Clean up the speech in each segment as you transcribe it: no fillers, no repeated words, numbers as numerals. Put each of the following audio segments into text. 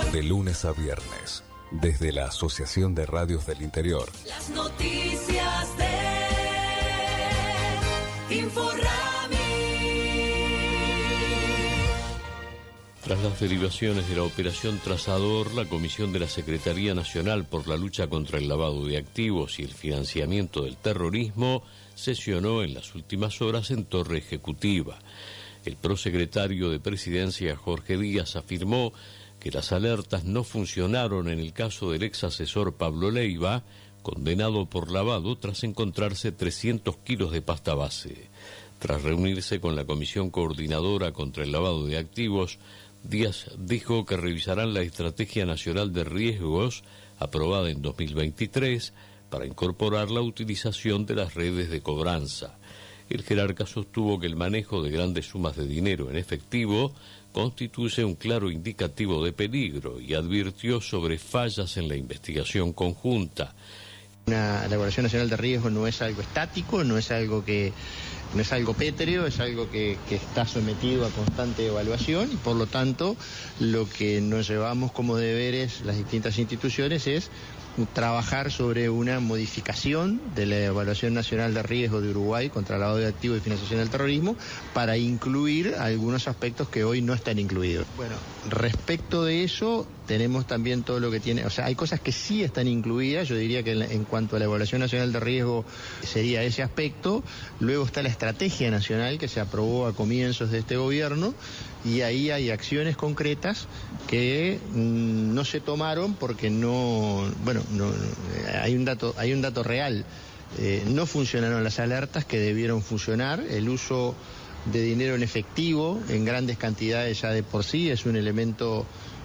De lunes a viernes, desde la Asociación de Radios del Interior. Las noticias de Inforrami. Tras las derivaciones de la Operación Trazador, la Comisión de la Secretaría Nacional por la Lucha contra el Lavado de Activos y el Financiamiento del Terrorismo sesionó en las últimas horas en Torre Ejecutiva. El prosecretario de Presidencia, Jorge Díaz, afirmó que las alertas no funcionaron en el caso del ex asesor Pablo Leiva, condenado por lavado tras encontrarse 300 kilos de pasta base. Tras reunirse con la Comisión Coordinadora contra el Lavado de Activos, Díaz dijo que revisarán la Estrategia Nacional de Riesgos, aprobada en 2023, para incorporar la utilización de las redes de cobranza. El jerarca sostuvo que el manejo de grandes sumas de dinero en efectivo constituye un claro indicativo de peligro y advirtió sobre fallas en la investigación conjunta. La Evaluación Nacional de Riesgos no es algo estático, no es algo pétreo, es algo que está sometido a constante evaluación y por lo tanto lo que nos llevamos como deberes las distintas instituciones es trabajar sobre una modificación de la Evaluación Nacional de Riesgo de Uruguay contra el lavado de activos y financiación del terrorismo para incluir algunos aspectos que hoy no están incluidos. Bueno, respecto de eso tenemos también todo lo que tiene, o sea, hay cosas que sí están incluidas, yo diría que en cuanto a la Evaluación Nacional de Riesgo sería ese aspecto, luego está la Estrategia Nacional que se aprobó a comienzos de este gobierno y ahí hay acciones concretas que no se tomaron porque hay un dato real, no funcionaron las alertas que debieron funcionar, el uso de dinero en efectivo en grandes cantidades ya de por sí es un elemento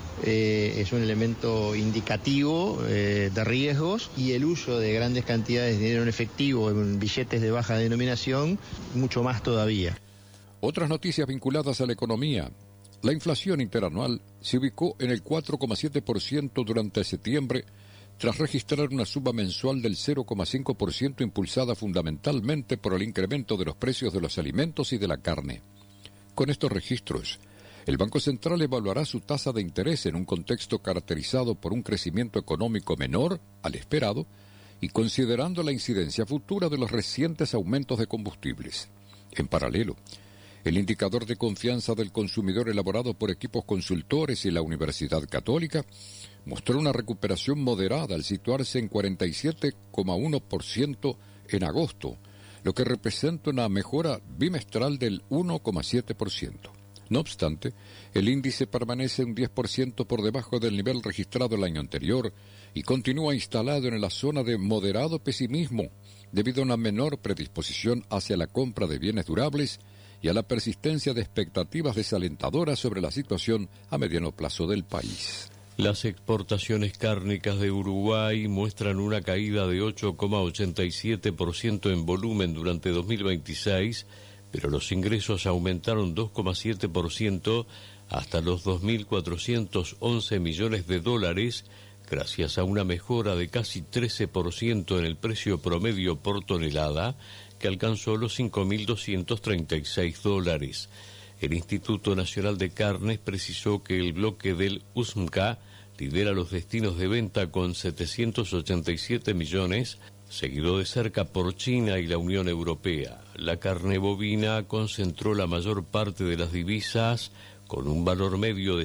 indicativo de riesgos y el uso de grandes cantidades de dinero en efectivo en billetes de baja denominación mucho más todavía. Otras noticias vinculadas a la economía. La inflación interanual se ubicó en el 4,7% durante septiembre, tras registrar una suba mensual del 0,5% impulsada fundamentalmente por el incremento de los precios de los alimentos y de la carne. Con estos registros, el Banco Central evaluará su tasa de interés en un contexto caracterizado por un crecimiento económico menor al esperado y considerando la incidencia futura de los recientes aumentos de combustibles. En paralelo, el indicador de confianza del consumidor elaborado por equipos consultores y la Universidad Católica mostró una recuperación moderada al situarse en 47,1% en agosto, lo que representa una mejora bimestral del 1,7%. No obstante, el índice permanece un 10% por debajo del nivel registrado el año anterior y continúa instalado en la zona de moderado pesimismo debido a una menor predisposición hacia la compra de bienes durables y a la persistencia de expectativas desalentadoras sobre la situación a mediano plazo del país. Las exportaciones cárnicas de Uruguay muestran una caída de 8,87% en volumen durante 2026, pero los ingresos aumentaron 2,7% hasta los 2.411 millones de dólares, gracias a una mejora de casi 13% en el precio promedio por tonelada, que alcanzó los 5.236 dólares. El Instituto Nacional de Carnes precisó que el bloque del USMCA lidera los destinos de venta con 787 millones, seguido de cerca por China y la Unión Europea. La carne bovina concentró la mayor parte de las divisas, con un valor medio de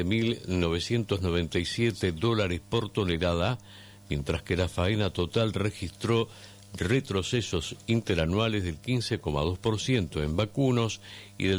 7.997 dólares por tonelada, mientras que la faena total registró retrocesos interanuales del 15,2% en vacunos y del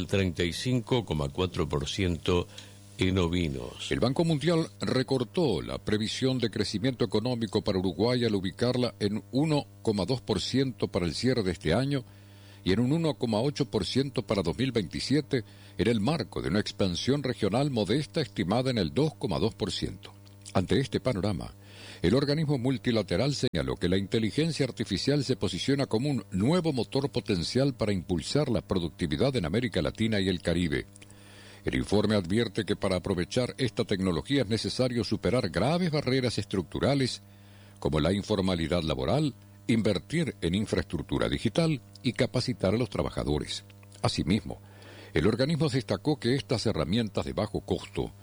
35,4% en ovinos. El Banco Mundial recortó la previsión de crecimiento económico para Uruguay al ubicarla en 1,2% para el cierre de este año y en un 1,8% para 2027, en el marco de una expansión regional modesta estimada en el 2,2%. Ante este panorama, el organismo multilateral señaló que la inteligencia artificial se posiciona como un nuevo motor potencial para impulsar la productividad en América Latina y el Caribe. El informe advierte que para aprovechar esta tecnología es necesario superar graves barreras estructurales como la informalidad laboral, invertir en infraestructura digital y capacitar a los trabajadores. Asimismo, el organismo destacó que estas herramientas de bajo costo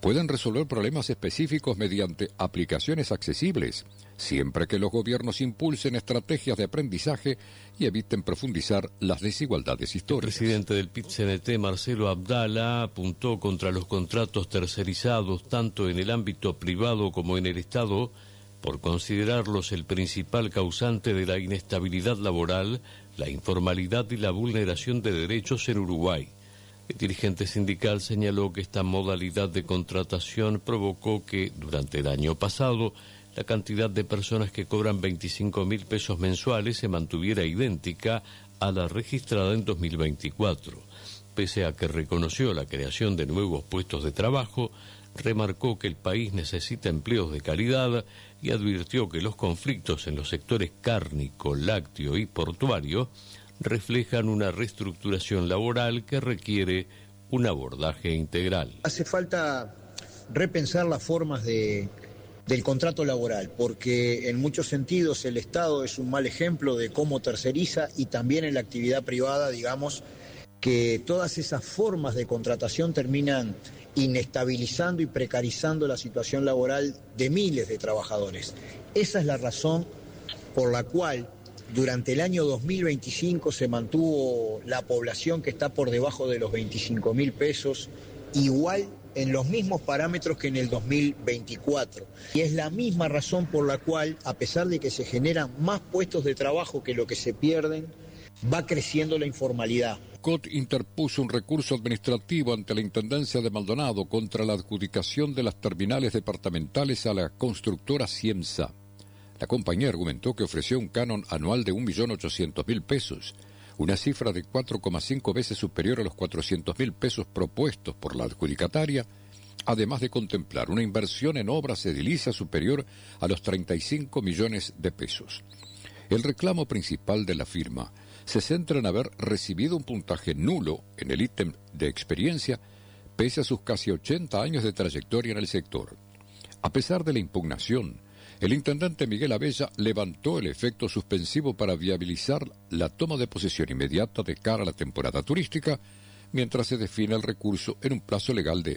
pueden resolver problemas específicos mediante aplicaciones accesibles, siempre que los gobiernos impulsen estrategias de aprendizaje y eviten profundizar las desigualdades históricas. El presidente del PIT-CNT, Marcelo Abdala, apuntó contra los contratos tercerizados tanto en el ámbito privado como en el Estado, por considerarlos el principal causante de la inestabilidad laboral, la informalidad y la vulneración de derechos en Uruguay. El dirigente sindical señaló que esta modalidad de contratación provocó que, durante el año pasado, la cantidad de personas que cobran 25.000 pesos mensuales se mantuviera idéntica a la registrada en 2024. Pese a que reconoció la creación de nuevos puestos de trabajo, remarcó que el país necesita empleos de calidad y advirtió que los conflictos en los sectores cárnico, lácteo y portuario reflejan una reestructuración laboral que requiere un abordaje integral. Hace falta repensar las formas del contrato laboral, porque en muchos sentidos el Estado es un mal ejemplo de cómo terceriza, y también en la actividad privada, digamos, que todas esas formas de contratación terminan inestabilizando y precarizando la situación laboral de miles de trabajadores. Esa es la razón por la cual durante el año 2025 se mantuvo la población que está por debajo de los 25.000 pesos, igual en los mismos parámetros que en el 2024. Y es la misma razón por la cual, a pesar de que se generan más puestos de trabajo que lo que se pierden, va creciendo la informalidad. COT interpuso un recurso administrativo ante la Intendencia de Maldonado contra la adjudicación de las terminales departamentales a la constructora Ciemsa. La compañía argumentó que ofreció un canon anual de 1.800.000 pesos, una cifra de 4,5 veces superior a los 400.000 pesos propuestos por la adjudicataria, además de contemplar una inversión en obras edilicias superior a los 35 millones de pesos. El reclamo principal de la firma se centra en haber recibido un puntaje nulo en el ítem de experiencia, pese a sus casi 80 años de trayectoria en el sector. A pesar de la impugnación, el intendente Miguel Abella levantó el efecto suspensivo para viabilizar la toma de posesión inmediata de cara a la temporada turística, mientras se define el recurso en un plazo legal de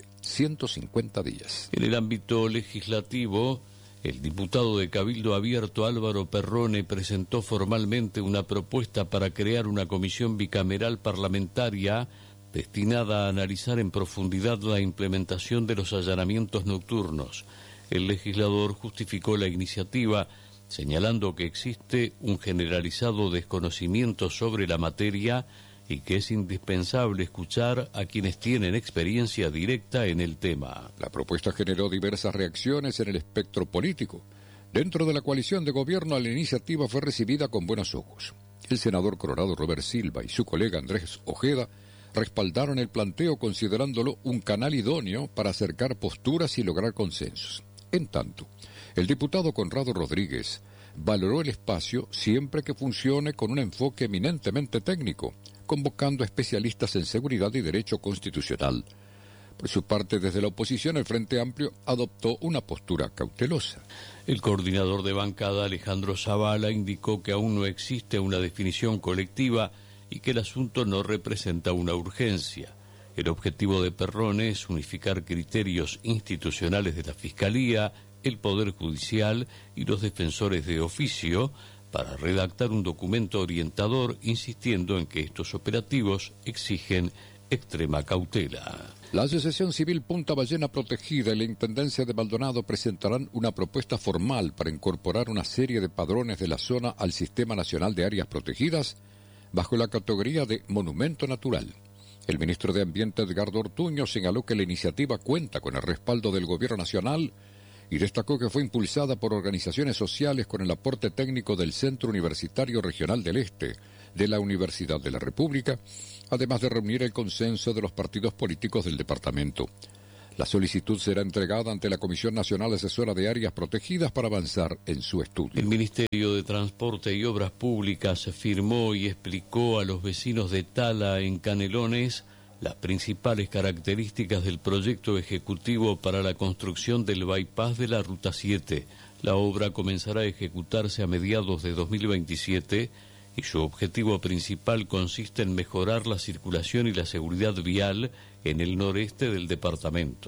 150 días. En el ámbito legislativo, el diputado de Cabildo Abierto Álvaro Perrone presentó formalmente una propuesta para crear una comisión bicameral parlamentaria destinada a analizar en profundidad la implementación de los allanamientos nocturnos. El legislador justificó la iniciativa señalando que existe un generalizado desconocimiento sobre la materia y que es indispensable escuchar a quienes tienen experiencia directa en el tema. La propuesta generó diversas reacciones en el espectro político. Dentro de la coalición de gobierno, la iniciativa fue recibida con buenos ojos. El senador colorado Robert Silva y su colega Andrés Ojeda respaldaron el planteo considerándolo un canal idóneo para acercar posturas y lograr consensos. En tanto, el diputado Conrado Rodríguez valoró el espacio siempre que funcione con un enfoque eminentemente técnico, convocando a especialistas en seguridad y derecho constitucional. Por su parte, desde la oposición, el Frente Amplio adoptó una postura cautelosa. El coordinador de bancada, Alejandro Zavala, indicó que aún no existe una definición colectiva y que el asunto no representa una urgencia. El objetivo de Perrone es unificar criterios institucionales de la Fiscalía, el Poder Judicial y los defensores de oficio para redactar un documento orientador, insistiendo en que estos operativos exigen extrema cautela. La Asociación Civil Punta Ballena Protegida y la Intendencia de Maldonado presentarán una propuesta formal para incorporar una serie de padrones de la zona al Sistema Nacional de Áreas Protegidas bajo la categoría de Monumento Natural. El ministro de Ambiente, Edgardo Ortuño, señaló que la iniciativa cuenta con el respaldo del Gobierno Nacional y destacó que fue impulsada por organizaciones sociales con el aporte técnico del Centro Universitario Regional del Este de la Universidad de la República, además de reunir el consenso de los partidos políticos del departamento. La solicitud será entregada ante la Comisión Nacional Asesora de Áreas Protegidas para avanzar en su estudio. El Ministerio de Transporte y Obras Públicas firmó y explicó a los vecinos de Tala, en Canelones, las principales características del proyecto ejecutivo para la construcción del bypass de la Ruta 7. La obra comenzará a ejecutarse a mediados de 2027 y su objetivo principal consiste en mejorar la circulación y la seguridad vial en el noreste del departamento.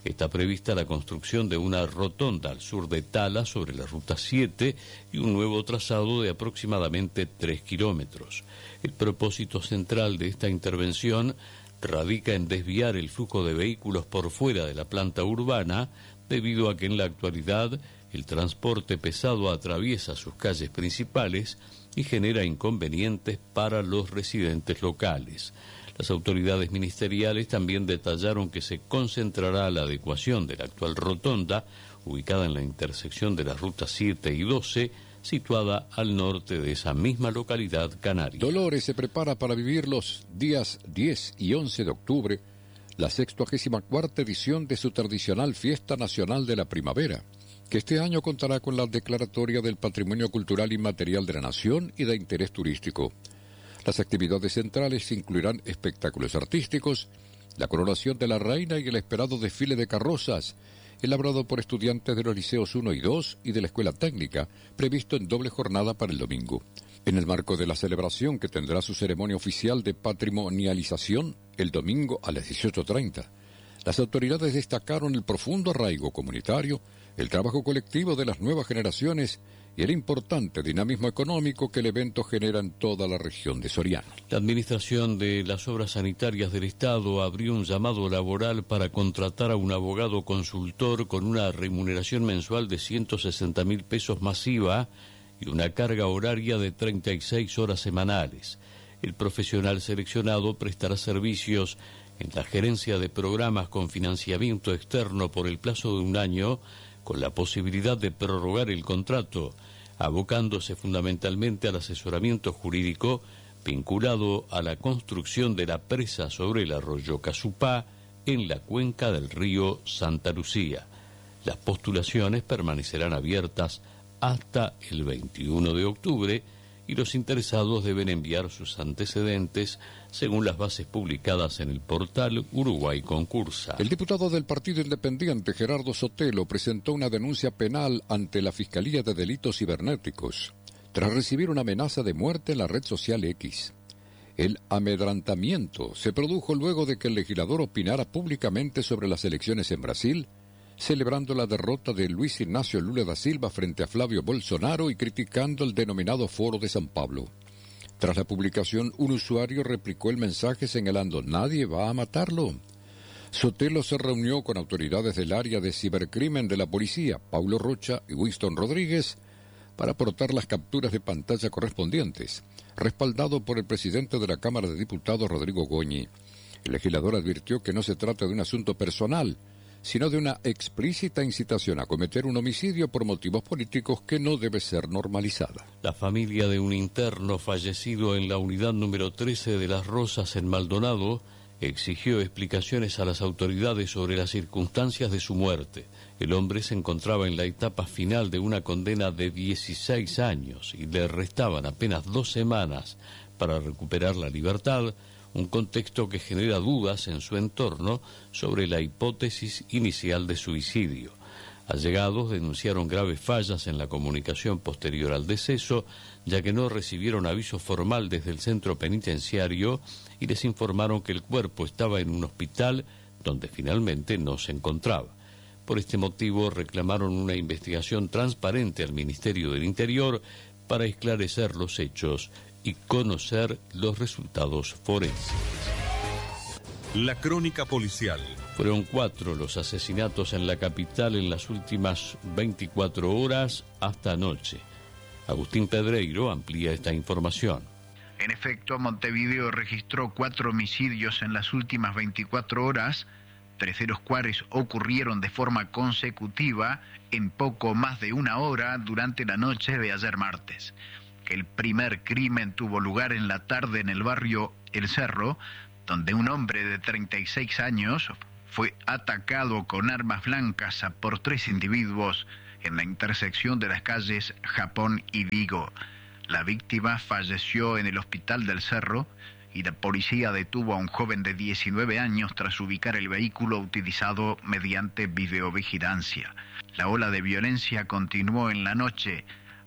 Está prevista la construcción de una rotonda al sur de Tala sobre la Ruta 7 y un nuevo trazado de aproximadamente 3 kilómetros. El propósito central de esta intervención radica en desviar el flujo de vehículos por fuera de la planta urbana, debido a que en la actualidad el transporte pesado atraviesa sus calles principales y genera inconvenientes para los residentes locales. Las autoridades ministeriales también detallaron que se concentrará la adecuación de la actual rotonda, ubicada en la intersección de las rutas 7 y 12, situada al norte de esa misma localidad canaria. Dolores se prepara para vivir los días 10 y 11 de octubre, la 64ª edición de su tradicional Fiesta Nacional de la Primavera, que este año contará con la declaratoria del Patrimonio Cultural Inmaterial de la Nación y de interés turístico. Las actividades centrales incluirán espectáculos artísticos, la coronación de la reina y el esperado desfile de carrozas, elaborado por estudiantes de los liceos 1 y 2 y de la Escuela Técnica, previsto en doble jornada para el domingo. En el marco de la celebración, que tendrá su ceremonia oficial de patrimonialización el domingo a las 18:30, las autoridades destacaron el profundo arraigo comunitario, el trabajo colectivo de las nuevas generaciones y el importante dinamismo económico que el evento genera en toda la región de Soriano. La Administración de las Obras Sanitarias del Estado abrió un llamado laboral para contratar a un abogado consultor con una remuneración mensual de 160.000 pesos masiva y una carga horaria de 36 horas semanales. El profesional seleccionado prestará servicios en la gerencia de programas con financiamiento externo por el plazo de un año, con la posibilidad de prorrogar el contrato, abocándose fundamentalmente al asesoramiento jurídico vinculado a la construcción de la presa sobre el arroyo Casupá en la cuenca del río Santa Lucía. Las postulaciones permanecerán abiertas hasta el 21 de octubre y los interesados deben enviar sus antecedentes según las bases publicadas en el portal Uruguay Concursa. El diputado del Partido Independiente, Gerardo Sotelo, presentó una denuncia penal ante la Fiscalía de Delitos Cibernéticos tras recibir una amenaza de muerte en la red social X. El amedrantamiento se produjo luego de que el legislador opinara públicamente sobre las elecciones en Brasil, celebrando la derrota de Luis Ignacio Lula da Silva frente a Flavio Bolsonaro y criticando el denominado Foro de San Pablo. Tras la publicación, un usuario replicó el mensaje señalando: «Nadie va a matarlo». Sotelo se reunió con autoridades del área de cibercrimen de la policía, Paulo Rocha y Winston Rodríguez, para aportar las capturas de pantalla correspondientes, respaldado por el presidente de la Cámara de Diputados, Rodrigo Goñi. El legislador advirtió que no se trata de un asunto personal, sino de una explícita incitación a cometer un homicidio por motivos políticos que no debe ser normalizada. La familia de un interno fallecido en la unidad número 13 de Las Rosas en Maldonado exigió explicaciones a las autoridades sobre las circunstancias de su muerte. El hombre se encontraba en la etapa final de una condena de 16 años y le restaban apenas 2 semanas para recuperar la libertad, un contexto que genera dudas en su entorno sobre la hipótesis inicial de suicidio. Allegados denunciaron graves fallas en la comunicación posterior al deceso, ya que no recibieron aviso formal desde el centro penitenciario y les informaron que el cuerpo estaba en un hospital donde finalmente no se encontraba. Por este motivo reclamaron una investigación transparente al Ministerio del Interior para esclarecer los hechos y conocer los resultados forenses. La crónica policial. Fueron 4 los asesinatos en la capital en las últimas 24 horas hasta anoche. Agustín Pedreiro amplía esta información. En efecto, Montevideo registró 4 homicidios en las últimas 24 horas, 3 de los cuales ocurrieron de forma consecutiva en poco más de una hora durante la noche de ayer martes. El primer crimen tuvo lugar en la tarde en el barrio El Cerro, donde un hombre de 36 años fue atacado con armas blancas por 3 individuos en la intersección de las calles Japón y Vigo. La víctima falleció en el hospital del Cerro y la policía detuvo a un joven de 19 años tras ubicar el vehículo utilizado mediante videovigilancia. La ola de violencia continuó en la noche.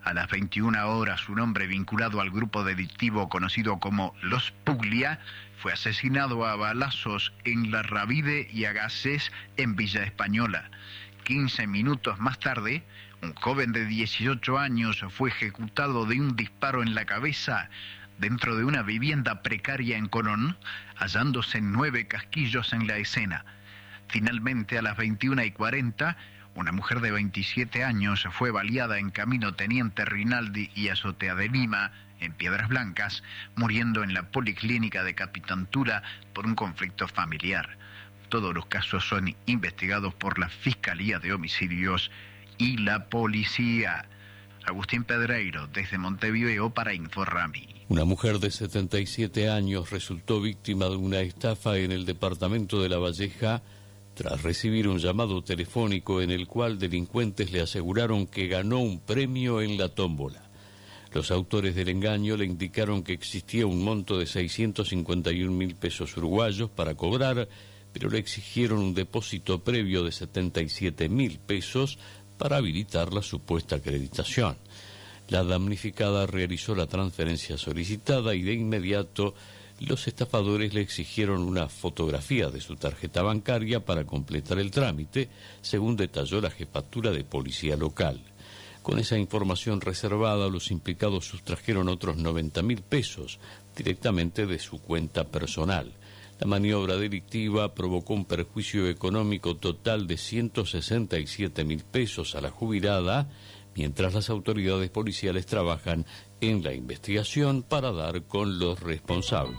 A las 21 horas, un hombre vinculado al grupo delictivo conocido como Los Puglia fue asesinado a balazos en La Rabide y Agaces, en Villa Española. 15 minutos más tarde, un joven de 18 años fue ejecutado de un disparo en la cabeza dentro de una vivienda precaria en Colón, hallándose 9 casquillos en la escena. Finalmente, a las 21:40, una mujer de 27 años fue baleada en Camino Teniente Rinaldi y Azotea de Lima, en Piedras Blancas, muriendo en la policlínica de Capitantura por un conflicto familiar. Todos los casos son investigados por la Fiscalía de Homicidios y la Policía. Agustín Pedreiro, desde Montevideo, para Inforrami. Una mujer de 77 años resultó víctima de una estafa en el departamento de La Valleja tras recibir un llamado telefónico en el cual delincuentes le aseguraron que ganó un premio en la tómbola. Los autores del engaño le indicaron que existía un monto de 651.000 pesos uruguayos para cobrar, pero le exigieron un depósito previo de 77.000 pesos para habilitar la supuesta acreditación. La damnificada realizó la transferencia solicitada y de inmediato los estafadores le exigieron una fotografía de su tarjeta bancaria para completar el trámite, según detalló la jefatura de policía local. Con esa información reservada, los implicados sustrajeron otros 90.000 pesos directamente de su cuenta personal. La maniobra delictiva provocó un perjuicio económico total de 167.000 pesos a la jubilada, mientras las autoridades policiales trabajan en la investigación para dar con los responsables.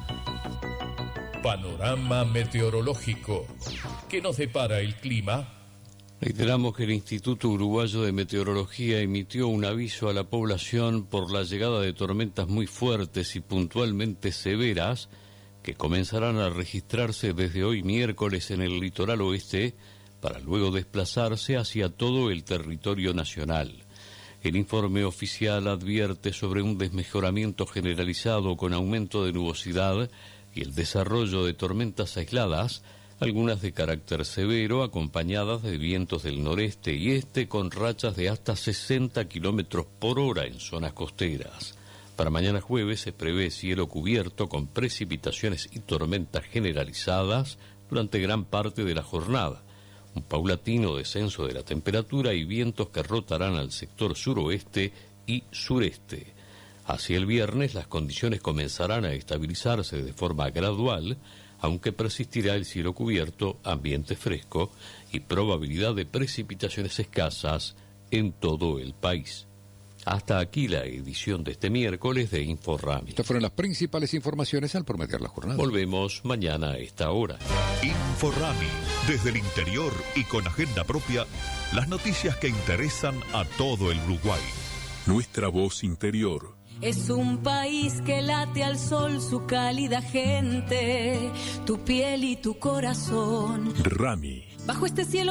Panorama meteorológico. ¿Qué nos depara el clima? Reiteramos que el Instituto Uruguayo de Meteorología emitió un aviso a la población por la llegada de tormentas muy fuertes y puntualmente severas que comenzarán a registrarse desde hoy miércoles en el litoral oeste para luego desplazarse hacia todo el territorio nacional. El informe oficial advierte sobre un desmejoramiento generalizado con aumento de nubosidad y el desarrollo de tormentas aisladas, algunas de carácter severo, acompañadas de vientos del noreste y este con rachas de hasta 60 kilómetros por hora en zonas costeras. Para mañana jueves se prevé cielo cubierto con precipitaciones y tormentas generalizadas durante gran parte de la jornada, un paulatino descenso de la temperatura y vientos que rotarán al sector suroeste y sureste. Hacia el viernes las condiciones comenzarán a estabilizarse de forma gradual, aunque persistirá el cielo cubierto, ambiente fresco y probabilidad de precipitaciones escasas en todo el país. Hasta aquí la edición de este miércoles de Inforrami. Estas fueron las principales informaciones al promediar la jornada. Volvemos mañana a esta hora. Inforrami, desde el interior y con agenda propia, las noticias que interesan a todo el Uruguay. Nuestra voz interior. Es un país que late al sol su cálida gente, tu piel y tu corazón. Rami. Bajo este cielo